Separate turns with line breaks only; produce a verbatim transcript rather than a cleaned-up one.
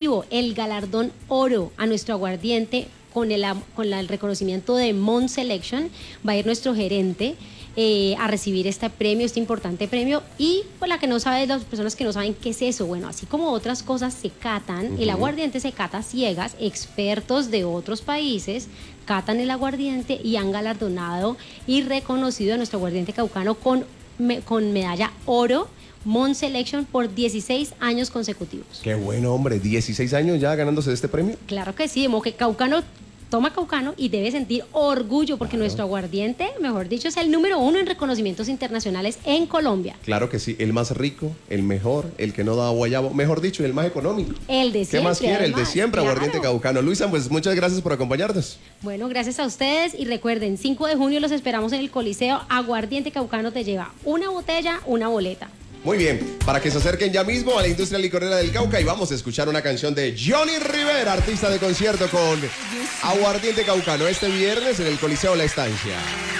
consecutivo el galardón oro a nuestro aguardiente con el, con la, el reconocimiento de Mon Selection. Va a ir nuestro gerente eh, a recibir este premio, este importante premio. Y por la que no sabe, las personas que no saben qué es eso, bueno, así como otras cosas se catan, uh-huh. el aguardiente se cata a ciegas, expertos de otros países catan el aguardiente y han galardonado y reconocido a nuestro aguardiente caucano con, me, con medalla oro Mon Selection por dieciséis años consecutivos.
Qué bueno, hombre, dieciséis años ya ganándose este premio.
Claro que sí, que Caucano toma Caucano y debe sentir orgullo porque claro. nuestro aguardiente, mejor dicho, es el número uno en reconocimientos internacionales en Colombia.
Claro que sí, el más rico, el mejor, el que no da guayabo, mejor dicho, el más económico.
El de siempre.
¿Qué más quiere?
Además,
el de siempre, claro. aguardiente Caucano. Luisa, pues muchas gracias por acompañarnos.
Bueno, gracias a ustedes y recuerden, cinco de junio los esperamos en el Coliseo. Aguardiente Caucano te lleva una botella, una boleta.
Muy bien, para que se acerquen ya mismo a la industria licorera del Cauca y vamos a escuchar una canción de Johnny Rivera, artista de concierto con Aguardiente Caucano, este viernes en el Coliseo La Estancia.